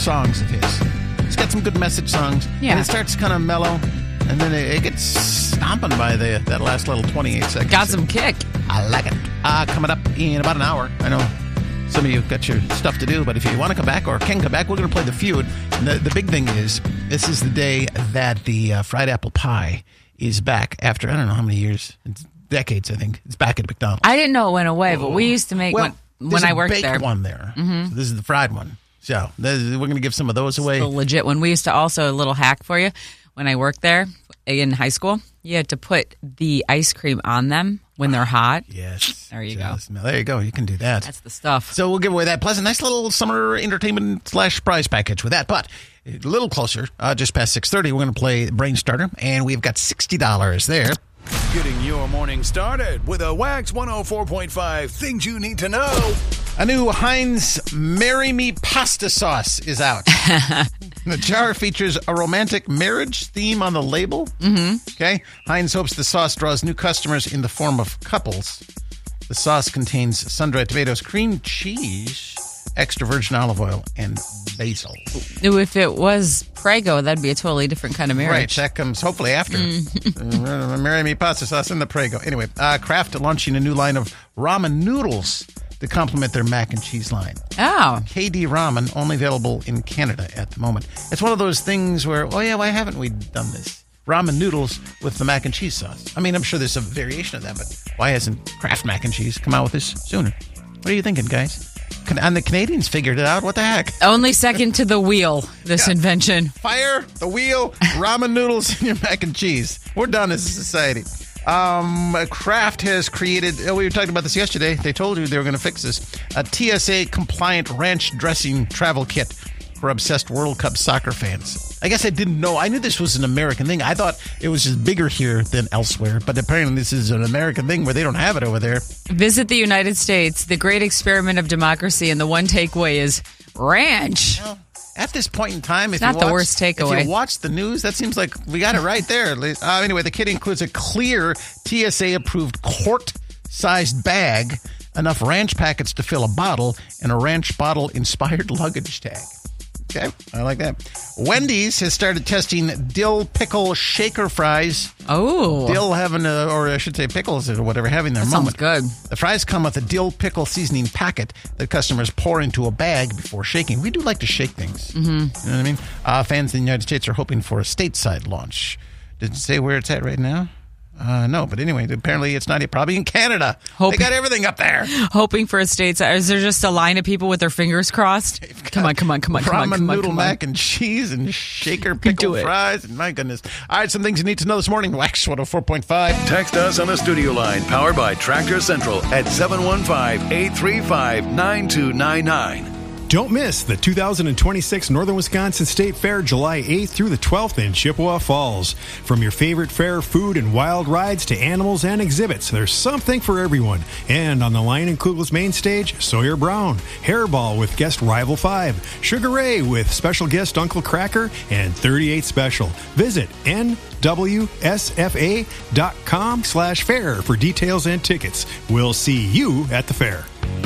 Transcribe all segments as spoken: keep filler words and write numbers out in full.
songs of his. He's got some good message songs. Yeah. And it starts kind of mellow, and then it, it gets stomping by the that last little twenty-eight seconds. Got some kick. I like it. Uh, coming up in about an hour. I know some of you have got your stuff to do, but if you want to come back or can come back, we're going to play The Feud. And the, the big thing is, this is the day that the uh, fried apple pie is back after, I don't know how many years. It's decades, I think. It's back at McDonald's. I didn't know it went away, but we used to make well, one when I worked baked there. one there. Mm-hmm. So this is the fried one. So this, we're going to give some of those away. The legit one. We used to also, a little hack for you, when I worked there in high school, you had to put the ice cream on them when they're hot. Yes. There you Just, go. There you go. You can do that. That's the stuff. So we'll give away that. Plus a nice little summer entertainment slash prize package with that. But a little closer, uh, just past six thirty, we're going to play Brain Starter, and we've got sixty dollars there. Getting your morning started with a Wax one oh four point five Things You Need to Know. A new Heinz Marry Me pasta sauce is out. The jar features a romantic marriage theme on the label. Mm-hmm. Okay. Heinz hopes the sauce draws new customers in the form of couples. The sauce contains sun-dried tomatoes, cream cheese, extra virgin olive oil, and basil. If it was Prego, that'd be a totally different kind of marriage. Right, that comes hopefully after. uh, Marry Me pasta sauce and the Prego. Anyway, uh, Kraft launching a new line of ramen noodles to complement their mac and cheese line. Oh. K D Ramen, only available in Canada at the moment. It's one of those things where, oh yeah, why haven't we done this? Ramen noodles with the mac and cheese sauce. I mean, I'm sure there's a variation of that, but why hasn't Kraft Mac and Cheese come out with this sooner? What are you thinking, guys? Can, and the Canadians figured it out. What the heck? Only second to the wheel, this Yeah. invention. Fire, the wheel, ramen noodles, and your mac and cheese. We're done as a society. Um, Kraft has created, oh, we were talking about this yesterday. They told you they were going to fix this. A T S A-compliant ranch dressing travel kit for obsessed World Cup soccer fans. I guess I didn't know. I knew this was an American thing. I thought it was just bigger here than elsewhere. But apparently this is an American thing where they don't have it over there. Visit the United States, the great experiment of democracy, and the one takeaway is ranch. Well, at this point in time, if Not you the watch, worst takeaway. If you watch the news, that seems like we got it right there. Uh, anyway, the kit includes a clear T S A-approved quart-sized bag, enough ranch packets to fill a bottle, and a ranch bottle-inspired luggage tag. Okay, I like that. Wendy's has started testing dill pickle shaker fries. Oh. Dill having, a, or I should say pickles or whatever, having their That moment. sounds good. The fries come with a dill pickle seasoning packet that customers pour into a bag before shaking. We do like to shake things. Mm-hmm. You know what I mean? Uh, fans in the United States are hoping for a stateside launch. Did it say where it's at right now? Uh, no, but anyway, apparently it's not probably in Canada. Hope- they got everything up there. Hoping for a state. Is there just a line of people with their fingers crossed? Come on, come on, come on, come on, Ramen come on, noodle come on. mac and cheese and shaker Do pickle it. fries. And my goodness. All right, some things you need to know this morning. Wax one oh four point five. Text us on the studio line powered by Tractor Central at seven one five, eight three five, nine two nine nine. Don't miss the two thousand twenty-six Northern Wisconsin State Fair July eighth through the twelfth in Chippewa Falls. From your favorite fair food and wild rides to animals and exhibits, there's something for everyone. And on the Lion and Kugel's main stage, Sawyer Brown, Hairball with guest Rival five, Sugar Ray with special guest Uncle Cracker, and thirty-eight Special. Visit N W S F A dot com slash fair for details and tickets. We'll see you at the fair.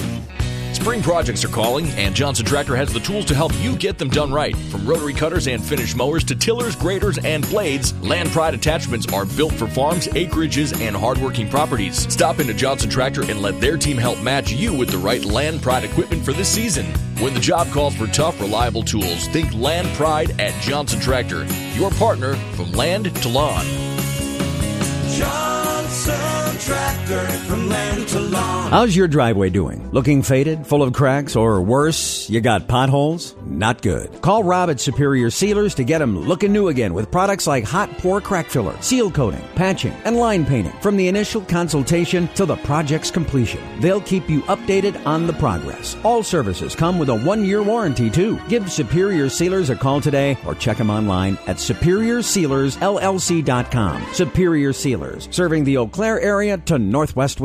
Spring projects are calling, and Johnson Tractor has the tools to help you get them done right. From rotary cutters and finish mowers to tillers, graders, and blades, Land Pride attachments are built for farms, acreages, and hardworking properties. Stop into Johnson Tractor and let their team help match you with the right Land Pride equipment for this season. When the job calls for tough, reliable tools, think Land Pride at Johnson Tractor. Your partner from land to lawn. Johnson Tractor, from land to lawn. How's your driveway doing? Looking faded, full of cracks, or worse, you got potholes? Not good. Call Rob at Superior Sealers to get them looking new again with products like hot pour crack filler, seal coating, patching, and line painting. From the initial consultation to the project's completion, they'll keep you updated on the progress. All services come with a one-year warranty, too. Give Superior Sealers a call today or check them online at superior sealers L L C dot com. Superior Sealers, serving the Eau Claire area to northwest Wisconsin.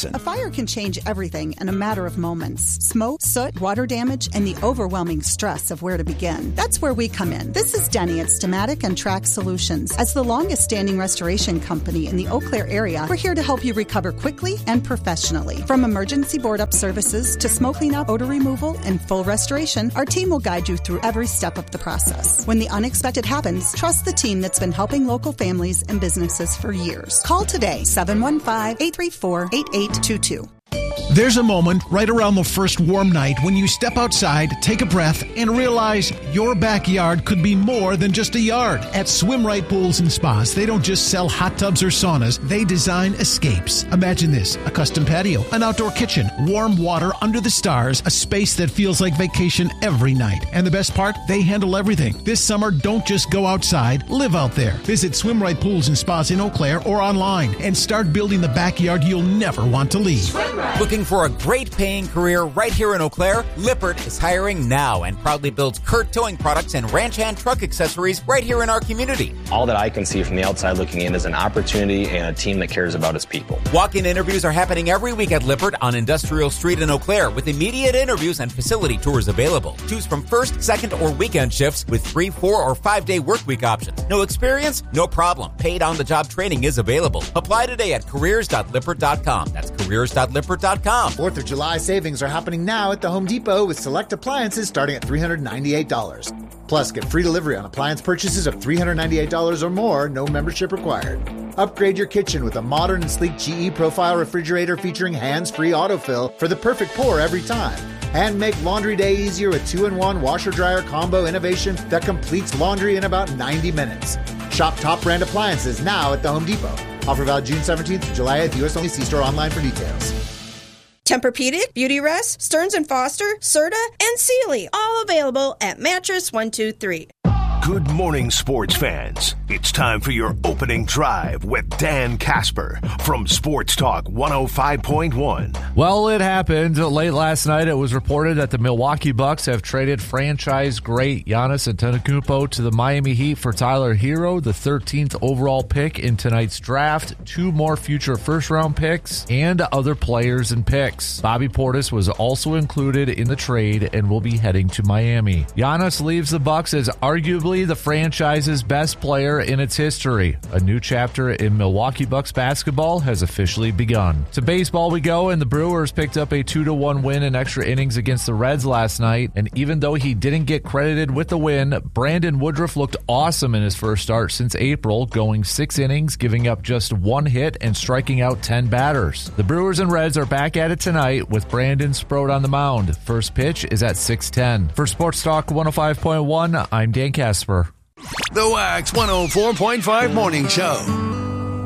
medicine. A fire can change everything in a matter of moments. Smoke, soot, water damage, and the overwhelming stress of where to begin. That's where we come in. This is Denny at Stamatic and Track Solutions. As the longest standing restoration company in the Eau Claire area, we're here to help you recover quickly and professionally. From emergency board-up services to smoke cleanup, odor removal, and full restoration, our team will guide you through every step of the process. When the unexpected happens, trust the team that's been helping local families and businesses for years. Call today, seven one five, eight three four, eight eight two two. There's a moment right around the first warm night when you step outside, take a breath, and realize your backyard could be more than just a yard. At Swim Right Pools and Spas, they don't just sell hot tubs or saunas, they design escapes. Imagine this: a custom patio, an outdoor kitchen, warm water under the stars, a space that feels like vacation every night. And the best part? They handle everything. This summer, don't just go outside, live out there. Visit Swim Right Pools and Spas in Eau Claire or online and start building the backyard you'll never want to leave. Looking for a great paying career right here in Eau Claire? Lippert is hiring now and proudly builds Kurt towing products and ranch hand truck accessories right here in our community. All that I can see from the outside looking in is an opportunity and a team that cares about its people. Walk-in interviews are happening every week at Lippert on Industrial Street in Eau Claire with immediate interviews and facility tours available. Choose from first, second, or weekend shifts with three, four, or five-day work week options. No experience? No problem. Paid on-the-job training is available. Apply today at careers dot lippert dot com. That's careers dot lippert dot com. fourth of July savings are happening now at the Home Depot with select appliances starting at three hundred ninety-eight dollars. Plus, get free delivery on appliance purchases of three hundred ninety-eight dollars or more, no membership required. Upgrade your kitchen with a modern and sleek G E Profile refrigerator featuring hands-free autofill for the perfect pour every time. And make laundry day easier with two in one washer-dryer combo innovation that completes laundry in about ninety minutes. Shop top brand appliances now at the Home Depot. Offer valid June seventeenth to July eighth. U S only. See store online for details. Tempur-Pedic, Beautyrest, Stearns and Foster, Serta, and Sealy. All available at Mattress one two three. Good morning, sports fans. It's time for your opening drive with Dan Casper from Sports Talk one oh five point one. Well, it happened. Late last night, it was reported that the Milwaukee Bucks have traded franchise great Giannis Antetokounmpo to the Miami Heat for Tyler Hero, the thirteenth overall pick in tonight's draft, two more future first-round picks, and other players and picks. Bobby Portis was also included in the trade and will be heading to Miami. Giannis leaves the Bucks as arguably the franchise's best player in its history. A new chapter in Milwaukee Bucks basketball has officially begun. To baseball we go, and the Brewers picked up a two to one win in extra innings against the Reds last night, and even though he didn't get credited with the win, Brandon Woodruff looked awesome in his first start since April, going six innings, giving up just one hit and striking out ten batters. The Brewers and Reds are back at it tonight with Brandon Sproat on the mound. First pitch is at six ten. For Sports Talk one oh five point one, I'm Dan Casper. The Wax one oh four point five Morning Show.